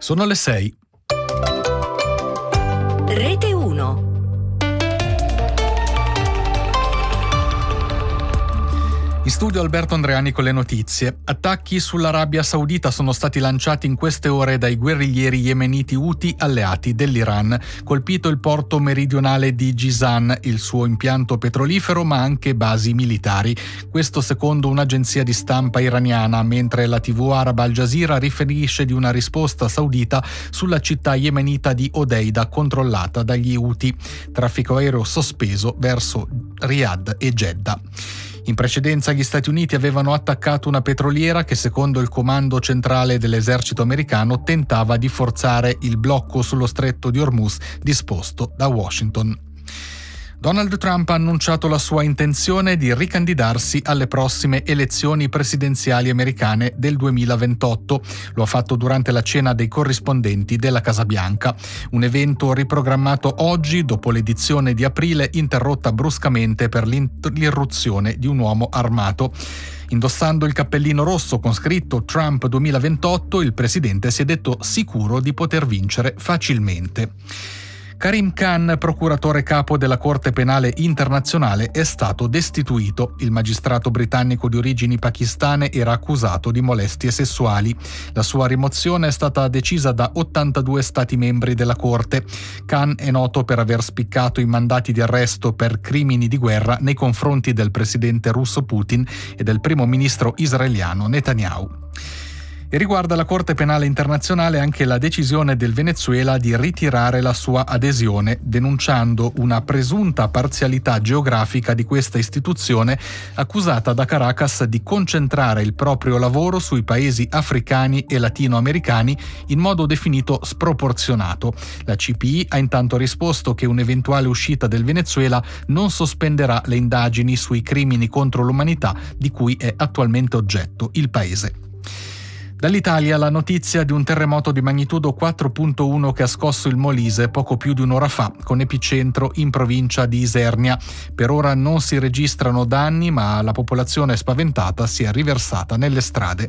Sono le 6. Rete 1. In studio Alberto Andreani con le notizie. Attacchi sull'Arabia Saudita sono stati lanciati in queste ore dai guerriglieri yemeniti Houthi alleati dell'Iran. Colpito il porto meridionale di Jizan, il suo impianto petrolifero ma anche basi militari. Questo secondo un'agenzia di stampa iraniana, mentre la TV araba Al Jazeera riferisce di una risposta saudita sulla città yemenita di Hodeida controllata dagli Houthi. Traffico aereo sospeso verso Riyadh e Jeddah. In precedenza gli Stati Uniti avevano attaccato una petroliera che secondo il comando centrale dell'esercito americano tentava di forzare il blocco sullo stretto di Hormuz disposto da Washington. Donald Trump ha annunciato la sua intenzione di ricandidarsi alle prossime elezioni presidenziali americane del 2028. Lo ha fatto durante la cena dei corrispondenti della Casa Bianca, un evento riprogrammato oggi dopo l'edizione di aprile interrotta bruscamente per l'irruzione di un uomo armato. Indossando il cappellino rosso con scritto Trump 2028, il presidente si è detto sicuro di poter vincere facilmente. Karim Khan, procuratore capo della Corte Penale Internazionale, è stato destituito. Il magistrato britannico di origini pakistane era accusato di molestie sessuali. La sua rimozione è stata decisa da 82 stati membri della Corte. Khan è noto per aver spiccato i mandati di arresto per crimini di guerra nei confronti del presidente russo Putin e del primo ministro israeliano Netanyahu. E riguarda la Corte Penale Internazionale anche la decisione del Venezuela di ritirare la sua adesione, denunciando una presunta parzialità geografica di questa istituzione, accusata da Caracas di concentrare il proprio lavoro sui paesi africani e latinoamericani in modo definito sproporzionato. La CPI ha intanto risposto che un'eventuale uscita del Venezuela non sospenderà le indagini sui crimini contro l'umanità di cui è attualmente oggetto il paese. Dall'Italia la notizia di un terremoto di magnitudo 4.1 che ha scosso il Molise poco più di un'ora fa, con epicentro in provincia di Isernia. Per ora non si registrano danni, ma la popolazione spaventata si è riversata nelle strade.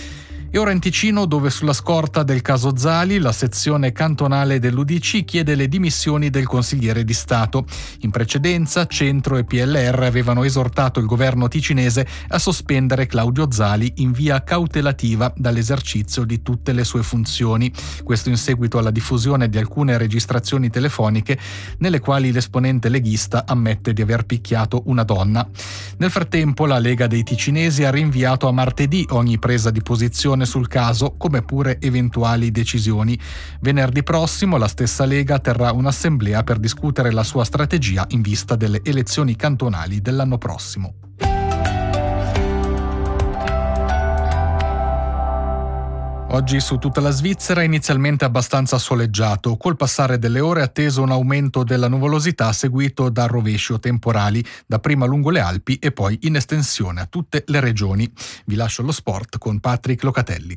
E ora in Ticino, dove sulla scorta del caso Zali, la sezione cantonale dell'UDC chiede le dimissioni del consigliere di Stato. In precedenza, Centro e PLR avevano esortato il governo ticinese a sospendere Claudio Zali in via cautelativa dall'esercizio di tutte le sue funzioni. Questo in seguito alla diffusione di alcune registrazioni telefoniche nelle quali l'esponente leghista ammette di aver picchiato una donna. Nel frattempo, la Lega dei Ticinesi ha rinviato a martedì ogni presa di posizione sul caso, come pure eventuali decisioni. Venerdì prossimo la stessa Lega terrà un'assemblea per discutere la sua strategia in vista delle elezioni cantonali dell'anno prossimo. Oggi su tutta la Svizzera inizialmente abbastanza soleggiato, col passare delle ore atteso un aumento della nuvolosità seguito da rovescio temporali, dapprima lungo le Alpi e poi in estensione a tutte le regioni. Vi lascio lo sport con Patrick Locatelli.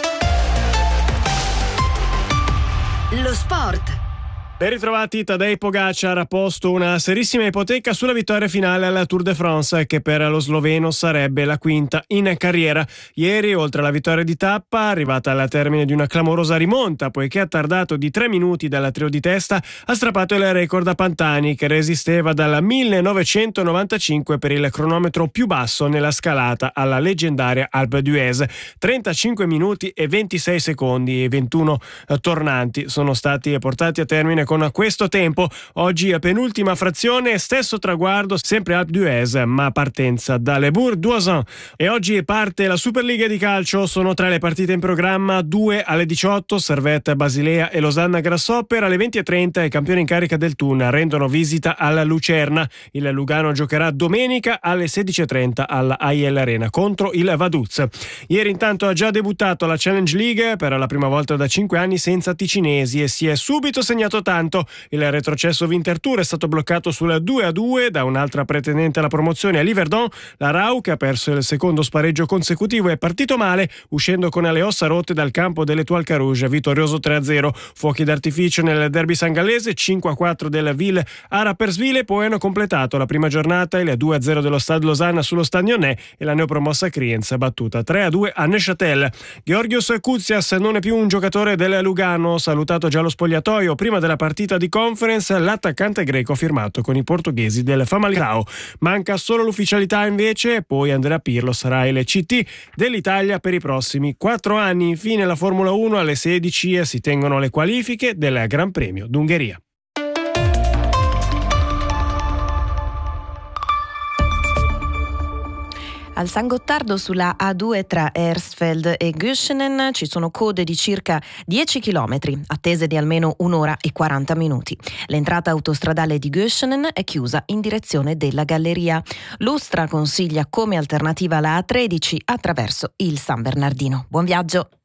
Lo sport. Ben ritrovati, Tadej Pogačar ha posto una serissima ipoteca sulla vittoria finale alla Tour de France, che per lo sloveno sarebbe la quinta in carriera. Ieri, oltre alla vittoria di tappa, arrivata al termine di una clamorosa rimonta, poiché ha tardato di 3 minuti dalla trio di testa, ha strappato il record a Pantani, che resisteva dal 1995 per il cronometro più basso nella scalata alla leggendaria Alpe d'Huez. 35 minuti e 26 secondi e 21 tornanti sono stati portati a termine con questo tempo. Oggi penultima frazione, stesso traguardo, sempre Alpe d'Huez, ma partenza da Le Bourg-d'Oisans. E oggi parte la Superliga di calcio, sono 3 le partite in programma, 2 alle 18, Servette Basilea e Losanna Grasshopper, alle 20:30 i campioni in carica del Thun rendono visita alla Lucerna. Il Lugano giocherà domenica alle 16:30 alla AIL Arena contro il Vaduz. Ieri intanto ha già debuttato la Challenge League per la prima volta da 5 anni senza ticinesi e si è subito segnato tanto intanto il retrocesso Winterthur è stato bloccato sul 2-2 da un'altra pretendente alla promozione, a Liverdon. La Rau, che ha perso il secondo spareggio consecutivo, è partito male, uscendo con le ossa rotte dal campo dell'Étoile Carouge, vittorioso 3-0. Fuochi d'artificio nel derby sangallese, 5-4 del Ville a Rapperswil, poi hanno completato la prima giornata il 2-0 dello Stade Lausanne sullo Stadionnais e la neopromossa Kriens battuta 3-2 a Neuchâtel. Georgios Koutsias non è più un giocatore del Lugano, salutato già allo spogliatoio prima della partita di Conference. L'attaccante greco ha firmato con i portoghesi del Famalicão. Manca solo l'ufficialità invece, poi Andrea Pirlo sarà il CT dell'Italia per i prossimi 4 anni. Infine la Formula 1, alle 16 si tengono le qualifiche del Gran Premio d'Ungheria. Al San Gottardo sulla A2 tra Hersfeld e Göschenen ci sono code di circa 10 km, attese di almeno 1 ora e 40 minuti. L'entrata autostradale di Göschenen è chiusa in direzione della galleria. L'Ustra consiglia come alternativa la A13 attraverso il San Bernardino. Buon viaggio!